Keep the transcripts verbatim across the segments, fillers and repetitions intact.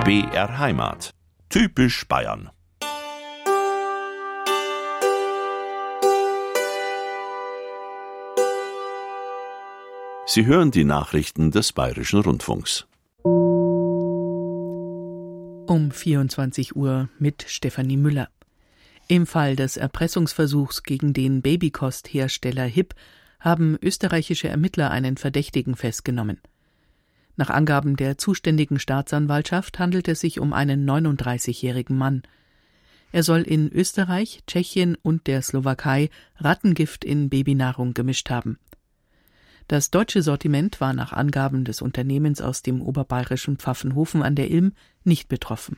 B R Heimat. Typisch Bayern. Sie hören die Nachrichten des Bayerischen Rundfunks. Um vierundzwanzig Uhr mit Stefanie Müller. Im Fall des Erpressungsversuchs gegen den Babykosthersteller Hipp haben österreichische Ermittler einen Verdächtigen festgenommen. Nach Angaben der zuständigen Staatsanwaltschaft handelt es sich um einen neununddreißigjährigen Mann. Er soll in Österreich, Tschechien und der Slowakei Rattengift in Babynahrung gemischt haben. Das deutsche Sortiment war nach Angaben des Unternehmens aus dem oberbayerischen Pfaffenhofen an der Ilm nicht betroffen.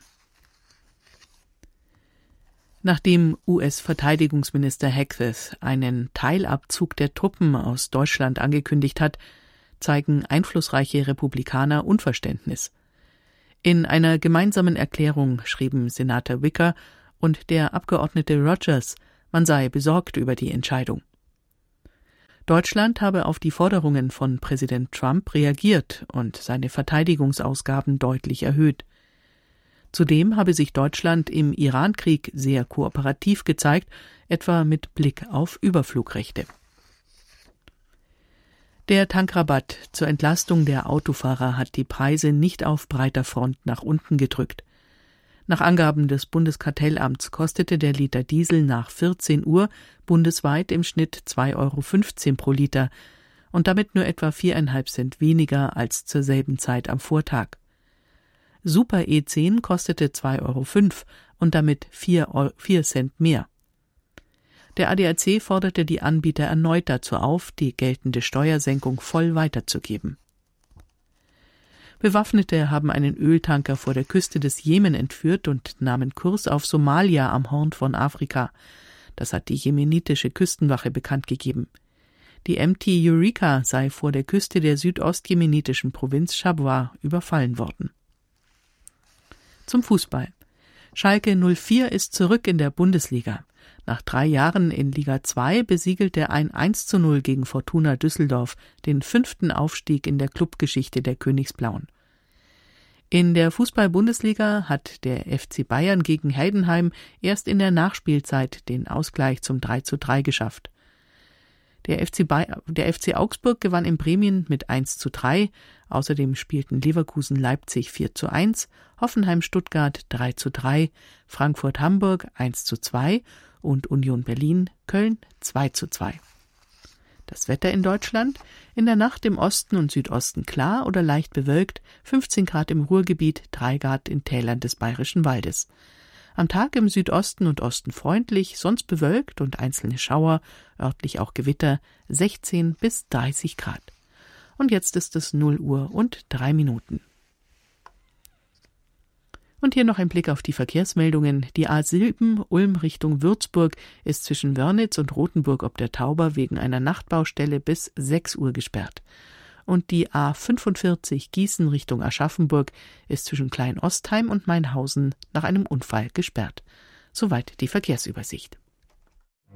Nachdem U S-Verteidigungsminister Hegseth einen Teilabzug der Truppen aus Deutschland angekündigt hat, zeigen einflussreiche Republikaner Unverständnis. In einer gemeinsamen Erklärung schrieben Senator Wicker und der Abgeordnete Rogers, man sei besorgt über die Entscheidung. Deutschland habe auf die Forderungen von Präsident Trump reagiert und seine Verteidigungsausgaben deutlich erhöht. Zudem habe sich Deutschland im Irankrieg sehr kooperativ gezeigt, etwa mit Blick auf Überflugrechte. Der Tankrabatt zur Entlastung der Autofahrer hat die Preise nicht auf breiter Front nach unten gedrückt. Nach Angaben des Bundeskartellamts kostete der Liter Diesel nach vierzehn Uhr bundesweit im Schnitt zwei Euro fünfzehn pro Liter und damit nur etwa viereinhalb Cent weniger als zur selben Zeit am Vortag. Super E zehn kostete zwei Euro fünf und damit vier Cent mehr. Der A D A C forderte die Anbieter erneut dazu auf, die geltende Steuersenkung voll weiterzugeben. Bewaffnete haben einen Öltanker vor der Küste des Jemen entführt und nahmen Kurs auf Somalia am Horn von Afrika. Das hat die jemenitische Küstenwache bekannt gegeben. Die M T Eureka sei vor der Küste der südostjemenitischen Provinz Shabwa überfallen worden. Zum Fußball. Schalke null vier ist zurück in der Bundesliga. Nach drei Jahren in Liga zwei besiegelte ein eins zu null gegen Fortuna Düsseldorf den fünften Aufstieg in der Clubgeschichte der Königsblauen. In der Fußball-Bundesliga hat der F C Bayern gegen Heidenheim erst in der Nachspielzeit den Ausgleich zum drei zu drei geschafft. Der F C, Bay- der F C Augsburg gewann in Bremen mit eins zu drei, außerdem spielten Leverkusen Leipzig vier zu eins, Hoffenheim Stuttgart drei zu drei, Frankfurt Hamburg eins zu zwei und Union Berlin Köln zwei zu zwei. Das Wetter in Deutschland: in der Nacht im Osten und Südosten klar oder leicht bewölkt, fünfzehn Grad im Ruhrgebiet, drei Grad in Tälern des Bayerischen Waldes. Am Tag im Südosten und Osten freundlich, sonst bewölkt und einzelne Schauer, örtlich auch Gewitter, sechzehn bis dreißig Grad. Und jetzt ist es null Uhr und drei Minuten. Und hier noch ein Blick auf die Verkehrsmeldungen. Die A sieben Ulm Richtung Würzburg ist zwischen Wörnitz und Rothenburg ob der Tauber wegen einer Nachtbaustelle bis sechs Uhr gesperrt. Und die A fünfundvierzig Gießen Richtung Aschaffenburg ist zwischen Kleinostheim und Mainhausen nach einem Unfall gesperrt. Soweit die Verkehrsübersicht.